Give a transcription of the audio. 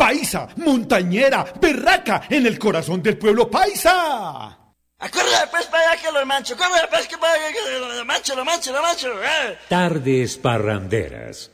paisa, montañera, berraca, en el corazón del pueblo paisa. Córrele pues para allá que lo mancho, córrele pues que para allá que lo mancho. Tardes parranderas.